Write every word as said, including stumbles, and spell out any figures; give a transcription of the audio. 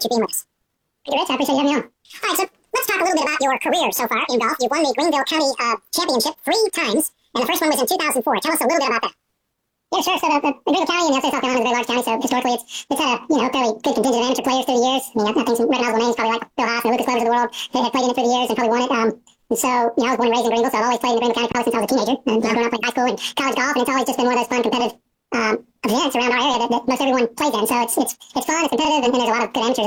appreciate you being with us. Thank you, Rich. I appreciate you having me on. All right, so let's talk a little bit about your career so far in golf. You've won the Greenville County uh, Championship three times, and the first one was in two thousand four. Tell us a little bit about that. Yeah, sure. So the, the, the Greenville County in South Carolina is a very large county, so historically it's it's had a you know fairly good contingent of amateur players through the years. I mean, I think some recognizable names probably like Bill Haas and the Lucas Clovers of the world. They had played in it through the years and probably won it. Um, and so you know, I was born and raised in Greenville, so I've always played in the Greenville County probably since I was a teenager. And I've grown up playing high school and college golf, and it's always just been one of those fun competitive um, events around our area that, that most everyone plays in. So it's it's it's fun, it's competitive, and, and there's a lot of good amateurs.